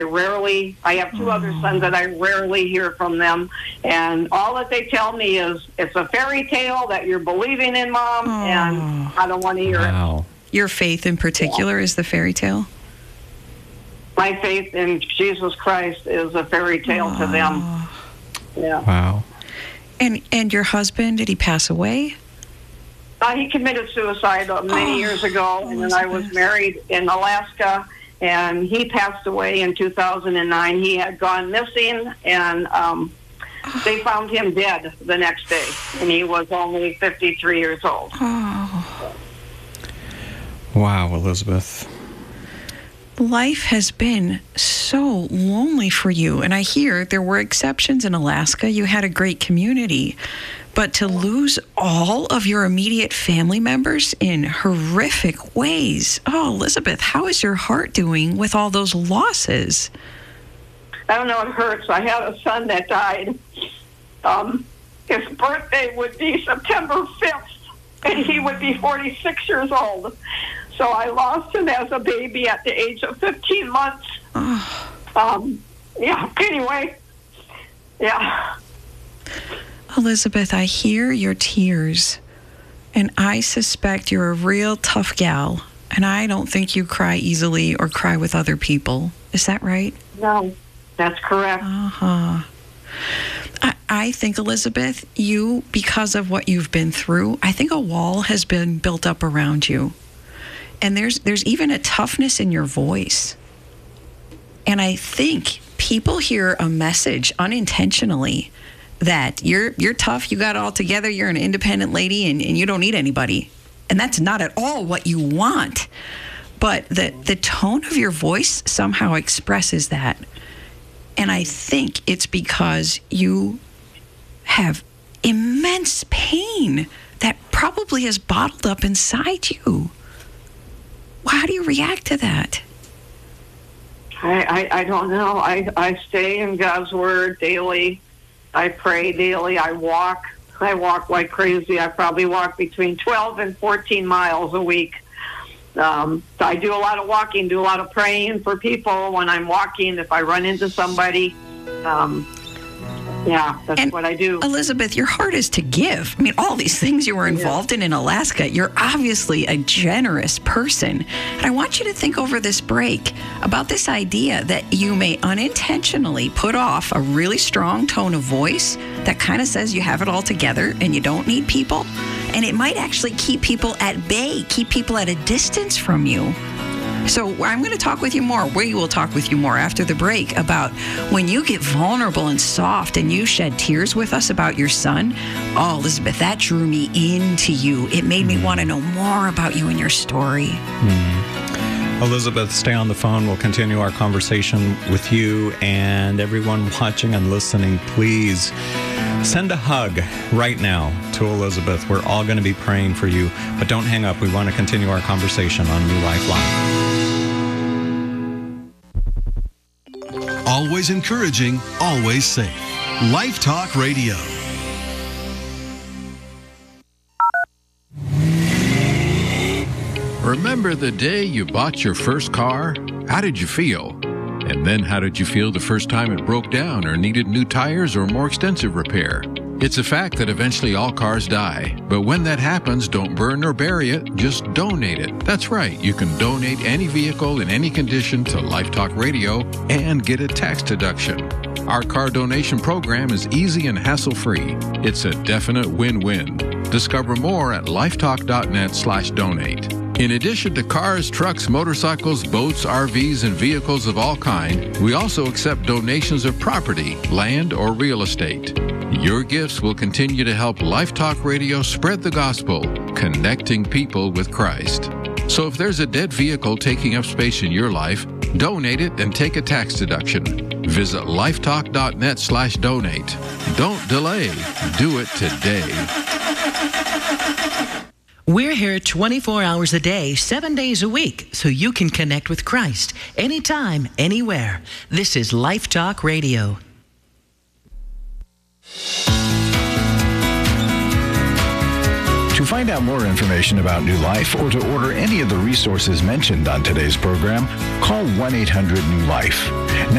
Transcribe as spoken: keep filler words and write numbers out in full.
rarely, I have two oh. other sons that I rarely hear from them. And all that they tell me is, it's a fairy tale that you're believing in, Mom, oh. and I don't want to hear wow. it. Your faith in particular yeah. is the fairy tale? My faith in Jesus Christ is a fairy tale oh. to them. Yeah. Wow. And and your husband, did he pass away? Uh, he committed suicide uh, many oh, years ago, and then I was married in Alaska, and he passed away in two thousand nine. He had gone missing, and um, oh. they found him dead the next day, and he was only fifty-three years old. Oh. Wow, Elizabeth. Life has been so lonely for you, and I hear there were exceptions in Alaska. You had a great community, but to lose all of your immediate family members in horrific ways. Oh, Elizabeth, how is your heart doing with all those losses? I don't know, it hurts. I had a son that died. Um, his birthday would be September fifth, and he would be forty-six years old. So I lost him as a baby at the age of fifteen months. Oh. Um, yeah, anyway, yeah. Elizabeth, I hear your tears, and I suspect you're a real tough gal, and I don't think you cry easily or cry with other people. Is that right? No, that's correct. Uh-huh. I, I think, Elizabeth, you, because of what you've been through, I think a wall has been built up around you. And there's there's even a toughness in your voice. And I think people hear a message unintentionally that you're you're tough, you got it all together, you're an independent lady, and, and you don't need anybody. And that's not at all what you want. But the, the tone of your voice somehow expresses that. And I think it's because you have immense pain that probably is bottled up inside you. How do you react to that? I, I, I don't know. I, I stay in God's Word daily. I pray daily. I walk. I walk like crazy. I probably walk between twelve and fourteen miles a week. Um, I do a lot of walking, do a lot of praying for people when I'm walking, if I run into somebody. Um, yeah, that's and what I do. Elizabeth, your heart is to give. I mean, all these things you were involved yeah. in in Alaska, you're obviously a generous person. And I want you to think over this break about this idea that you may unintentionally put off a really strong tone of voice that kind of says you have it all together and you don't need people. And it might actually keep people at bay, keep people at a distance from you. So I'm going to talk with you more. We will talk with you more after the break about when you get vulnerable and soft and you shed tears with us about your son. Oh, Elizabeth, that drew me into you. It made me want to know more about you and your story. Mm. Elizabeth, stay on the phone. We'll continue our conversation with you, and everyone watching and listening, please send a hug right now to Elizabeth. We're all going to be praying for you, but don't hang up. We want to continue our conversation on New Life Live. Always encouraging, always safe. Life Talk Radio. Remember the day you bought your first car? How did you feel? And then how did you feel the first time it broke down or needed new tires or more extensive repair? It's a fact that eventually all cars die. But when that happens, don't burn or bury it, just donate it. That's right, you can donate any vehicle in any condition to Life Talk Radio and get a tax deduction. Our car donation program is easy and hassle-free. It's a definite win-win. Discover more at lifetalk.net slash donate. In addition to cars, trucks, motorcycles, boats, R Vs, and vehicles of all kind, we also accept donations of property, land, or real estate. Your gifts will continue to help Life Talk Radio spread the gospel, connecting people with Christ. So if there's a dead vehicle taking up space in your life, donate it and take a tax deduction. Visit lifetalk.net slash donate. Don't delay. Do it today. We're here twenty-four hours a day, seven days a week, so you can connect with Christ anytime, anywhere. This is Life Talk Radio. To find out more information about New Life or to order any of the resources mentioned on today's program, call one eight hundred new life.